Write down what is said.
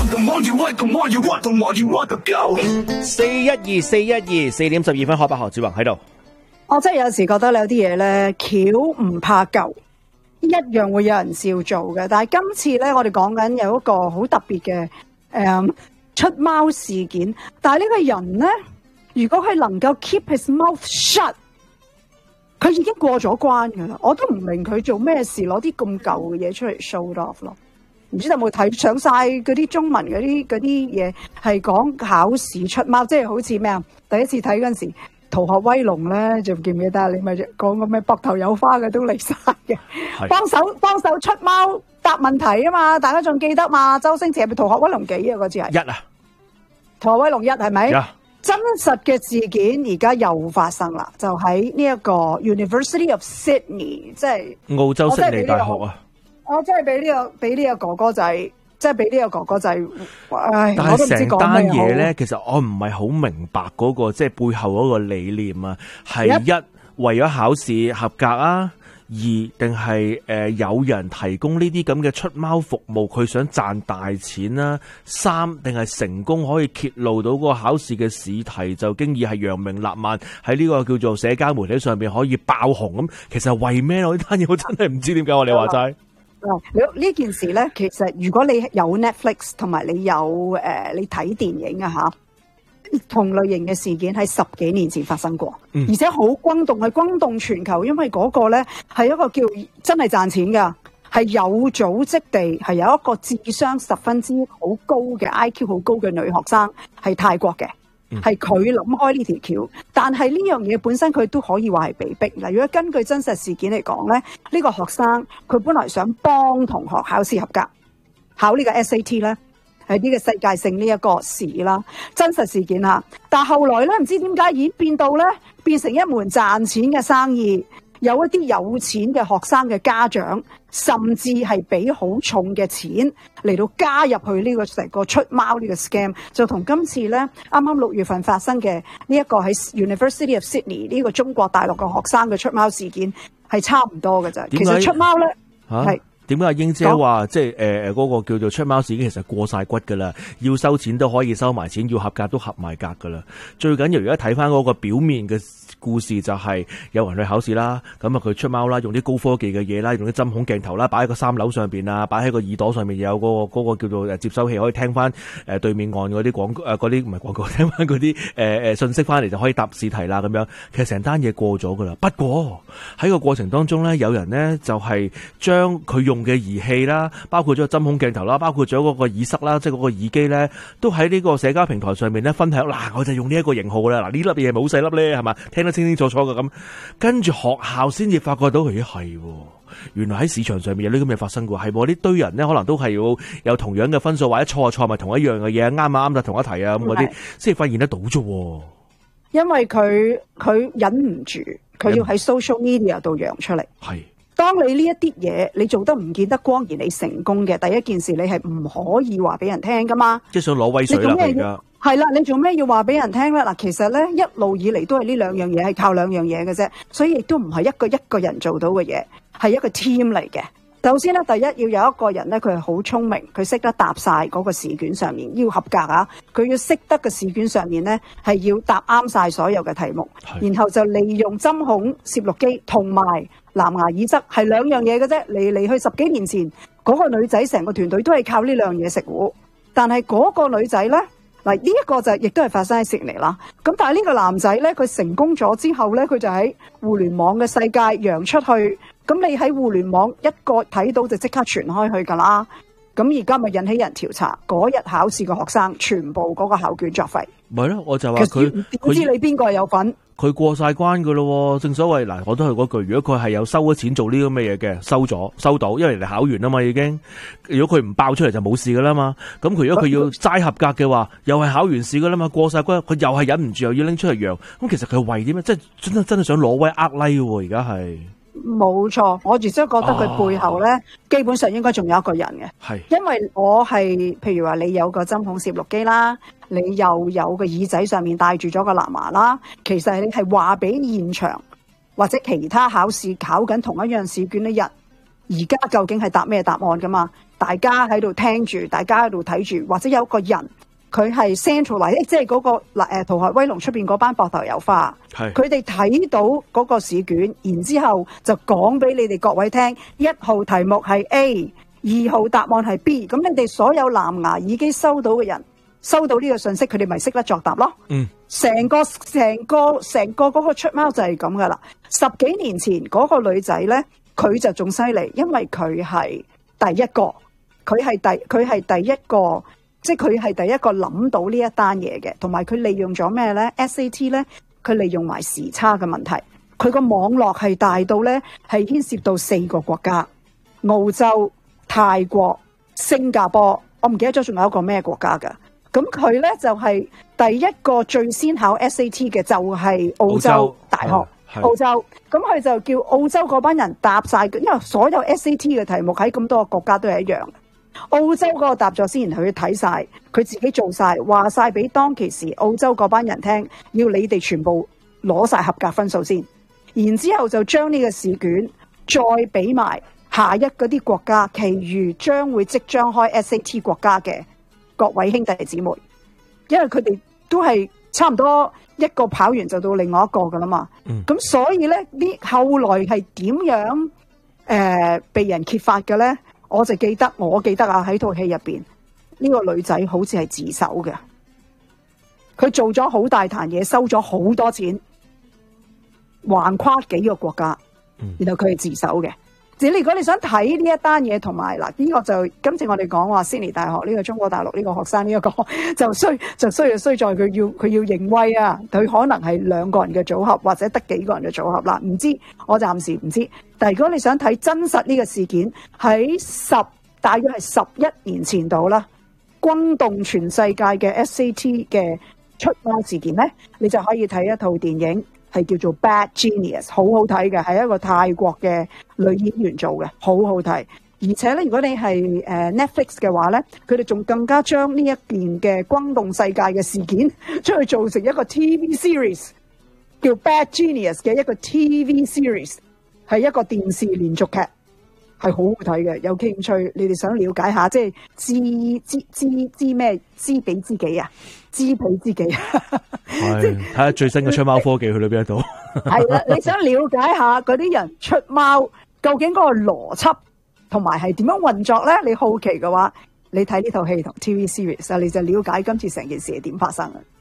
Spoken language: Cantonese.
412，412，4點12分，開8何志宏喺度。 我真係有時覺得有啲嘢咧，橋唔怕舊，一樣會有人照做嘅。但係今次咧，我哋講緊有一個好特別嘅出貓事件。但係呢個人咧，如果佢能夠 keep his mouth shut，佢已經過咗關㗎啦。我都唔明佢做咩事攞啲咁舊嘅嘢出嚟 show off 咯。唔知有冇睇上晒嗰啲中文嗰啲嘢，係講考試出貓，即係好似咩啊？第一次睇嗰陣時，《逃學威龍》咧，仲記唔記得？你咪講個咩膊頭有花嘅都嚟晒嘅，幫手出貓答問題啊嘛！大家仲記得嘛？周星馳係咪《逃學威龍》幾啊？嗰次係1啊，《逃學威龍1》係咪？真實嘅事件而家又發生啦，就喺呢一個 University of Sydney， 即係澳洲悉尼大學啊！ 我真係俾呢個哥哥仔，即係俾呢個哥哥仔，唉！ 但係成單嘢咧，其實我唔係好明白嗰個即係背後嗰個理念啊，係1為咗考試合格啊，2定係有人提供呢啲咁嘅出貓服務，佢想賺大錢啦；3定係成功可以揭露到個考試嘅試題，就經已係揚名立萬喺呢個叫做社交媒體上面可以爆紅咁。其實為咩呢單嘢我真係唔知點解。你話齋。 呢件事咧，其實如果你有 Netflix 同埋你有你睇電影啊嚇，同類型嘅事件喺10幾年前發生過，而且好轟動，係轟動全球，因為嗰個咧係一個叫真係賺錢㗎，係有組織地係有一個智商十分之好高嘅 IQ 好高嘅女學生，係泰國嘅。係佢諗開呢條橋，但係呢樣嘢本身佢都可以話係被逼。嗱，如果根據真實事件嚟講咧，呢個學生佢本來想幫同學考試合格，考呢個 SAT 咧，係呢個世界性呢一個試啦，真實事件嚇。但係後來咧，唔知點解演變到咧變成一門賺錢嘅生意。有一啲有錢嘅學生嘅家長，甚至係俾好重嘅錢嚟到加入去呢個成個出貓呢個 scam， 就同今次咧啱啱6月份發生嘅呢一個喺 University of Sydney 呢個中國大陸嘅學生嘅出貓事件係差唔多嘅咋。其實出貓咧係。 點解阿英姐話即係嗰個叫做出貓事件其實過晒骨噶啦，要收錢都可以收埋錢，要合格都合埋格噶啦。最緊要而家睇翻嗰個表面嘅故事，就係有人去考試啦，咁啊佢出貓啦，用啲高科技嘅嘢啦，用啲針孔鏡頭啦，擺喺個3樓上邊啊，擺喺個耳朵上面有嗰個叫做接收器，可以聽翻對面岸嗰啲嗰啲唔係廣告，聽翻嗰啲信息翻嚟就可以答試題啦咁樣。其實成單嘢過咗噶啦，不過喺個過程當中咧，有人咧就係將佢用嘅儀器啦，包括咗針孔鏡頭啦，包括咗嗰個耳塞啦，即係嗰個耳機咧，都喺呢個社交平台上面咧分享。嗱，我就用呢一個型號啦。嗱，呢粒嘢咪好細粒咧，係嘛？聽得清清楚楚嘅咁。跟住學校先至發覺到，咦係，原來喺市場上面有呢啲咁嘅發生過。係呢堆人咧，可能都係要有同樣嘅分數，或者錯咪同一樣嘅嘢，啱啱就同一題啊咁嗰啲，先發現得到啫。因為佢忍唔住，佢要喺 social media 度揚出嚟。係。當你呢一啲嘢你做得唔見得光，而你成功嘅第一件事，你係唔可以話俾人聽噶嘛？即係想攞威水啦，而家係啦，你做咩要話俾人聽咧？嗱，其實咧一路以嚟都係呢兩樣嘢，係靠兩樣嘢嘅啫，所以亦都唔係一個人做到嘅嘢，係一個 team 嚟嘅。首先咧，第一要有一個人咧，佢係好聰明，佢識得答晒嗰個試卷上面要合格啊！佢要識得嘅試卷上面咧係要答啱晒所有嘅題目，然後就利用針孔攝錄機同埋藍牙耳塞，係兩樣嘢嘅啫。嚟去10幾年前嗰個女仔成個團隊都係靠呢兩樣嘢食糊，但係嗰個女仔咧嗱，呢一個就亦都係發生喺悉尼啦。咁但係呢個男仔咧，佢成功咗之後咧，佢就喺互聯網嘅世界揚出去。咁你喺互聯網一個睇到就即刻傳開去㗎啦。咁而家咪引起人調查，嗰日考試嘅學生全部嗰個考卷作廢。咪咯，我就話佢點知你邊個有份？佢過晒關㗎咯。正所謂嗱，我都係嗰句，如果佢係有收咗錢做呢啲咁嘅嘢嘅，收到，因為人哋考完啊嘛已經。如果佢唔爆出嚟就冇事㗎啦嘛。咁佢如果佢要齋合格嘅話，又係考完試㗎啦嘛，過晒關，佢又係忍唔住又要拎出嚟揚。咁其實佢為啲咩？即係真係想攞威呃 like 喎，而家係。冇錯，我亦都覺得佢背後咧，基本上應該仲有一個人嘅。係，因為我係譬如話你有個針孔攝錄機啦，你又有個耳仔上面戴住咗個藍牙啦，其實你係話俾現場或者其他考試考緊同一樣試卷嘅人，而家究竟係答咩答案噶嘛？ 大家喺度聽住，大家喺度睇住，或者有一個人佢係 centralize，即係嗰個逃學威龍出邊嗰班膊頭有花，佢哋睇到嗰個試卷，然之後就講俾你哋各位聽，1號題目係 A，2號答案係 B， 咁你哋所有藍牙耳機收到嘅人收到呢個信息，佢哋咪識得作答咯。成個嗰個出貓就係咁噶啦。10幾年前嗰個女仔咧，佢就仲犀利，因為佢係第一個，佢係第一個。即係佢係第一個諗到呢一單嘢嘅，同埋佢利用咗咩咧 ？SAT 咧，佢利用埋時差嘅問題，佢個網絡係大到咧係牽涉到4個國家：澳洲、泰國、新加坡，我唔記得咗仲有一個咩國家㗎。咁佢咧就係第一個最先考 SAT 嘅，就係澳洲大學。澳洲，咁佢就叫澳洲嗰班人答晒，因為所有 SAT 嘅題目喺咁多個國家都係一樣。澳洲嗰個答咗先，佢睇晒，佢自己做晒，話晒俾當其時澳洲嗰班人聽，要你哋全部攞晒合格分數先，然之後就將呢個試卷再俾埋下一嗰啲國家，其餘將會即將開 SAT 國家嘅各位兄弟姊妹，因為佢哋都係差唔多一個跑完就到另外一個噶啦嘛。咁所以咧，後來係點樣被人揭發嘅咧？我記得啊，喺套戲入邊呢個女仔好似係自首嘅，佢做咗好大壇嘢，收咗好多錢，橫跨幾個國家，然後佢係自首嘅。如果你想睇呢一單嘢，同埋嗱呢個就今次我哋講話悉尼大學呢個中國大陸呢個學生呢一個就衰在佢要認威啊！佢可能係2個人嘅組合，或者得幾個人嘅組合啦，唔知，我暫時唔知。但係如果你想睇真實呢個事件，喺大約係11年前度啦，轟動全世界嘅 SAT 嘅出貓事件咧，你就可以睇一套電影。係叫做 Bad Genius， 好好睇嘅，係一個泰國嘅女演員做嘅，好好睇。而且咧，如果你係Netflix 嘅話咧，佢哋仲更加將呢一件嘅轟動世界嘅事件，將佢做成一個 TV series， 叫 Bad Genius 嘅一個 TV series， 係一個電視連續劇，係好好睇嘅。有興趣，你哋想了解下，即係知咩？知彼知己啊！知彼知己， 係睇下最新嘅出貓科技去到邊一度。 係啦，你想了解下嗰啲人出貓究竟嗰個邏輯同埋係點樣運作咧？你好奇嘅話，你睇呢套戲同 TV series，你就了解今次成件事係點發生嘅。